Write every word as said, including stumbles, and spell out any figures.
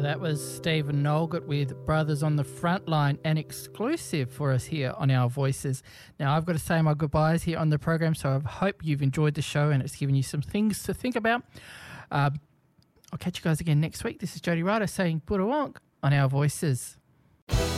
That was Stephen Nolgott with Brothers on the Frontline, and exclusive for us here on Our Voices. Now, I've got to say my goodbyes here on the program, so I hope you've enjoyed the show and it's given you some things to think about. Uh, I'll catch you guys again next week. This is Jody Ryder saying Budawonk on Our Voices.